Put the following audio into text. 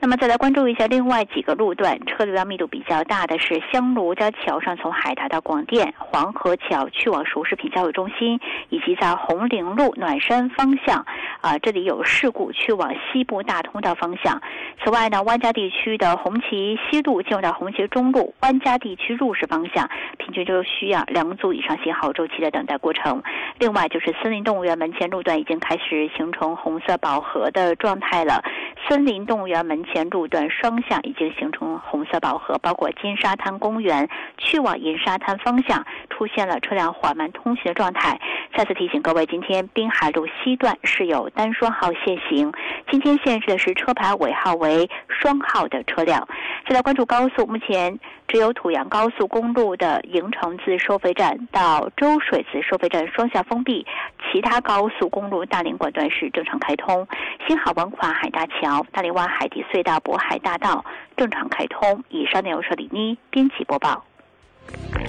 那么再来关注一下另外几个路段，车流量密度比较大的是香炉交桥上从海达到广电，黄河桥去往熟食品交易中心，以及在红岭路暖山方向这里有事故，去往西部大通道方向。此外呢，湾家地区的红旗西路进入到红旗中路湾家地区入市方向，平均就需要2组以上信号周期的等待过程。另外就是森林动物园门前路段已经开始形成红色饱和的状态了，森林动物园门前路段双向已经形成红色饱和，包括金沙滩公园去往银沙滩方向出现了车辆缓慢通行的状态。再次提醒各位，今天滨海路西段是有单双号限行，今天限制的是车牌尾号为双号的车辆。再来关注高速，目前只有土洋高速公路的营城自收费站到周水自收费站双向封闭，其他高速公路大林管段是正常开通。新好文款海大桥、大林湾海底隧道、渤海大道正常开通。以上内容是李妮编辑播报。